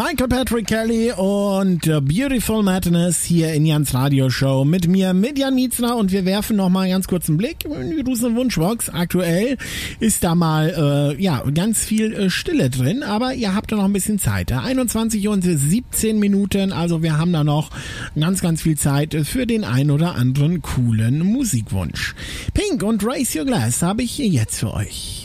Michael Patrick Kelly und Beautiful Madness hier in Jans Radioshow mit mir, mit Jan Mietzner, und wir werfen noch mal ganz kurz einen Blick in die Gruß- und Wunschbox. Aktuell ist da mal ganz viel Stille drin, aber ihr habt da noch ein bisschen Zeit. 21 und 17 Minuten, also wir haben da noch ganz viel Zeit für den ein oder anderen coolen Musikwunsch. Pink und Raise Your Glass habe ich jetzt für euch.